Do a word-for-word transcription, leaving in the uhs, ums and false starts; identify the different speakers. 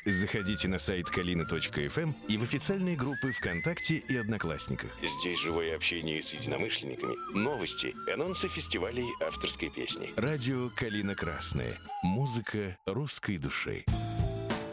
Speaker 1: Заходите на сайт калина точка эф эм и в официальные группы ВКонтакте и Одноклассниках. Здесь живое общение с единомышленниками, новости, анонсы фестивалей авторской песни. Радио «Калина Красная». Музыка русской души.